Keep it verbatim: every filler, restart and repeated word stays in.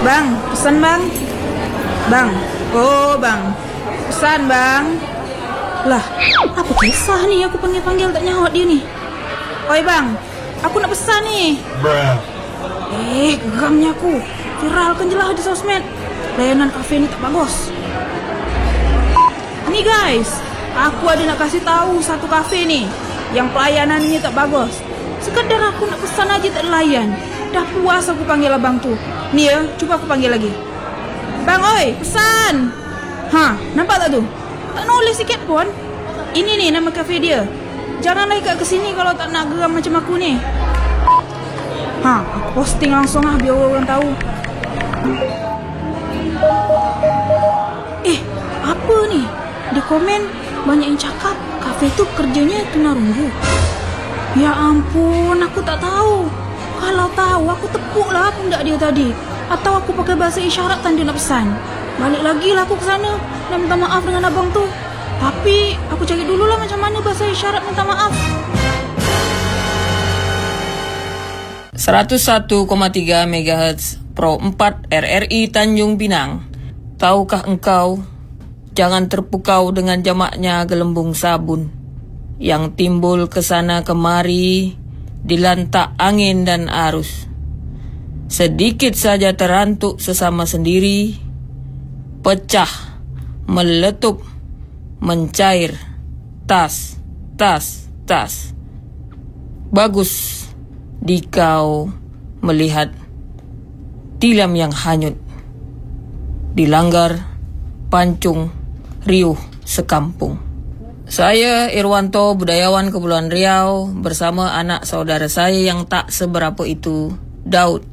Bang, pesan bang. Bang, oh bang, pesan bang. Lah, apa kisah nih aku panggil-panggil tak nyaut dia nih. Oi bang, aku nak pesan nih. Bruh. Eh, geramnya aku. Viralkan jelas di sosmed. Layanan kafe ini tak bagus. Nih guys, aku ada nak kasih tahu satu kafe nih yang pelayanannya tak bagus. Sekedar aku nak pesan aja tak layan. Dah puas aku panggil abang tu. Nih ya, coba aku panggil lagi. Bang, oi, pesan. Hah, nampak tak tu? Tak nulis sikit pun. Ini nih nama kafe dia. Janganlah ikat ke sini kalau tak nak geram macam aku ni. Ha, aku posting langsung lah biar orang tahu. Eh, apa ni? Di komen banyak yang cakap kafe tu kerjanya tunarungu. Ya ampun, aku tak tahu. Kalau tahu aku tepuk lah pundak dia tadi. Atau aku pakai bahasa isyarat tanda nak pesan. Balik lagi lah aku ke sana dan minta maaf dengan abang tu. Tapi aku cari dulu lah macam mana bahasa isyarat minta maaf. seratus satu koma tiga megahertz Pro empat R R I Tanjung Pinang. Tahukah engkau, jangan terpukau dengan jamaknya gelembung sabun yang timbul kesana kemari dilantak angin dan arus. Sedikit saja terantuk sesama sendiri, pecah, meletup, mencair, tas, tas, tas. Bagus dikau melihat tilam yang hanyut, dilanggar, pancung, riuh sekampung. Saya Irwanto, budayawan Kepulauan Riau, bersama anak saudara saya yang tak seberapa itu, Daud.